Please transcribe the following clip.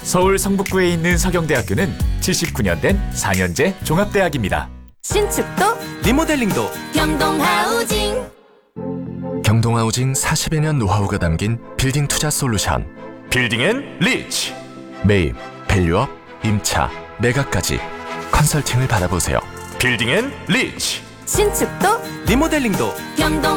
서울 성북구에 있는 서경대학교는 79년 된 4년제 종합대학입니다. 신축도 리모델링도 경동하우징. 경동하우징 40여 년 노하우가 담긴 빌딩 투자 솔루션. 빌딩 앤 리치. 매입, 밸류업, 임차, 매각까지 컨설팅을 받아보세요. 빌딩 앤 리치. 신축도 리모델링도 경동